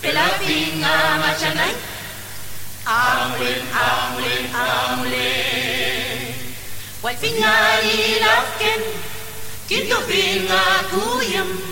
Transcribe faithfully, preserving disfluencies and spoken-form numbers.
Pelafinga machanay Amulen, amulen, amulen Wal finga ilafken Kinto finga kuyam